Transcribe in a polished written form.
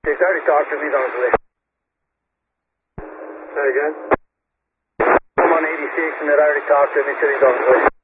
He's already talked to me, he's on his way. Say again? I'm on 86 and I already talked to him, he said he's on his way.